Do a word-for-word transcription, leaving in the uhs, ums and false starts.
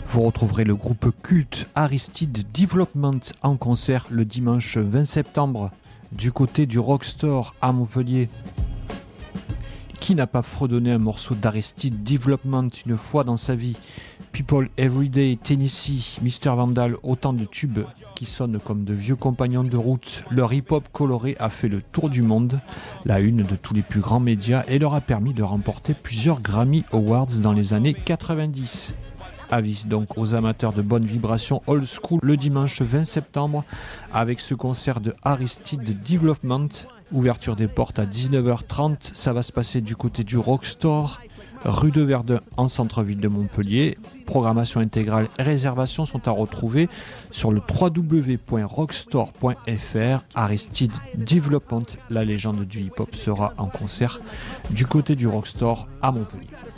Vous retrouverez le groupe culte Aristide Development en concert le dimanche vingt septembre du côté du Rockstore à Montpellier. Qui n'a pas fredonné un morceau d'Aristide Development une fois dans sa vie? People Everyday, Tennessee, mister Vandal, autant de tubes qui sonnent comme de vieux compagnons de route. Leur hip-hop coloré a fait le tour du monde, la une de tous les plus grands médias, et leur a permis de remporter plusieurs Grammy Awards dans les années quatre-vingt-dix. Avis donc aux amateurs de bonnes vibrations old school le dimanche vingt septembre avec ce concert de Aristide Development. Ouverture des portes à dix-neuf heures trente, ça va se passer du côté du Rockstore, rue de Verdun en centre-ville de Montpellier. Programmation intégrale et réservations sont à retrouver sur le w w w point rockstore point f r. Aristide Development, la légende du hip-hop, sera en concert du côté du Rockstore à Montpellier.